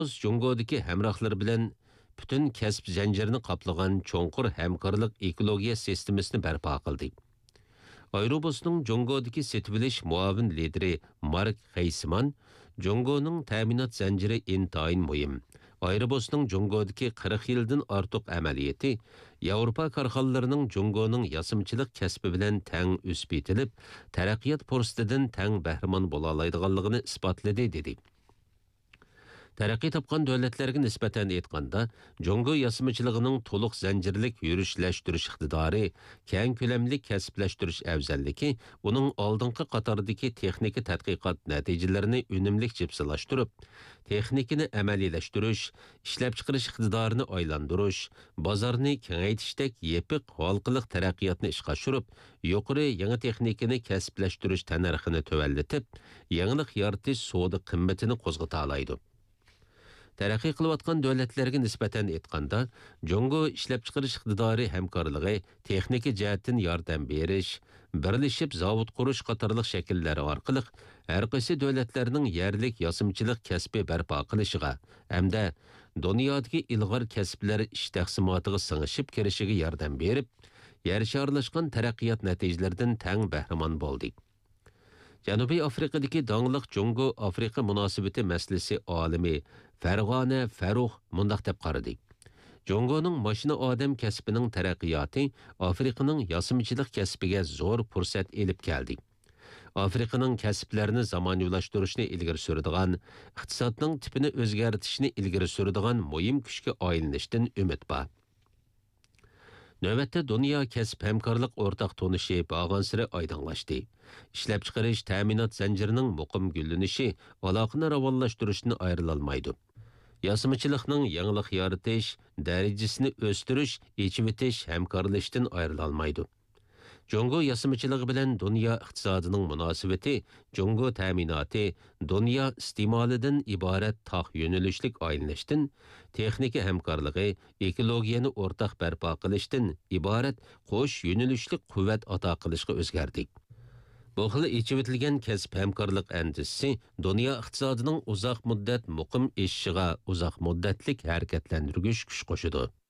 Jungodagi hamrohlar bilan butun kasb zanjirini qoplagan cho'nqur hamkorlik ekologiya sistemasini barpo qildi. Aerobusning Jungodagi setib olish muavin lideri Mark Heysman, Jungoning ta'minot zanjiri intayin muhim. Aerobusning Jungodagi 40 yildan ortiq amaliyoti Yevropa korxonalarining Jungoning yasimchilik kasbi bilan tang o'sib etilib, taraqqiyot fursatidan tang bahramon bo'la oladiganligini isbotladi dedi. Taraqqiy topgan davlatlarga nisbatan aytganda, Jungo yasimachiligining to'liq zanjirlik yurishlashtirish iqtidori, keng ko'lamli kasblashtirish afzalligi, uning oldingi qatordagi texnika tadqiqot natijalarini unumli jipsilashtirib, texnikani amaliylashtirish, ishlab chiqarish iqtidorini oylantirish, bozorni kengaytishdek yepiq halqiliq taraqqiyotni ishga oshirib, yuqori yangi texnikani kasblashtirish tanarxini tuvallatib, yangilik yaratish savdo qimmatini qo'zg'ata oladi. Taraqqiy qilayotgan davlatlarga nisbatan aytganda, Jungo ishlab chiqarish iqtidori hamkorligi, texnika jihatdan yordam berish, birlashib zavod qurish qatorliq shakllari orqali har qaysi davlatlarning yerlik yosimchilik kasbi barpo qilishiga hamda dunyodagi ilg'or kasblar ish taqsimotiga singishib kirishiga yordam berib, yer sharlashgan taraqqiyot natijalaridan tang bahramon bo'ldik. Janubiy Afrikadagi dongliq Jungo Afrika munosabati masalasi olimi Farg'ona Farux mundaq deb qaradi. Jungoning mashina odam kasbining taraqqiyoti Afrikaning yosimchilik kasbiga zo'r fursat elib keldi. Afrikaning kasblarini zamonaviylashtirishni ilgari suradigan, iqtisodning tipini o'zgartirishni ilgari suradigan muhim kuchga aylanishdan umid bor. Növbətdə dünya kəsb həmkarlıq ortaq tonuşu bağansırı aydınlaşdı. İşləb çıxarış təminat zəncirinin muqim güllünüşü alaqını ravallaşdırışını ayrılalmaydı. Yasımçılıqның yanılıq yaratış, dərəcəsini östürüş, içivitiş həmkarlaşdan ayrılalmaydı. Jungo yasimçılığı bilen dünya iqtisadının münasibeti, Jungo təminatı, dünya istimalidən ibaret taq yönülüşlük aylanışdan, texnika həmkarlığı, ekologiyani ortaq bərpa qilishdan ibaret qo'sh yönülüşlük quvvat ata qilishga o'zgardik. Bu xil ichivitilgan kasb hamkorlik andisi dünya iqtisodining uzoq muddat muqim eshishiga uzoq muddatlik harakatlantirgich kuch qo'shidi.